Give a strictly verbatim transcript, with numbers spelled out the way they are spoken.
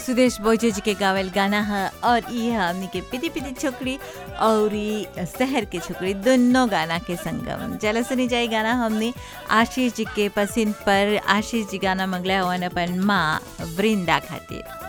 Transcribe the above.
सुदेश बोजे जी के गावल गाना है और ये हमनी के पिटी पिटी छोकरी और ई शहर के छोकरी दोनों गाना के संगम। चलो सुनी जाए गाना हमने आशीष जी के पसंद पर। आशीष जी गाना मंगला हुआ अपन माँ वृंदा खातिर।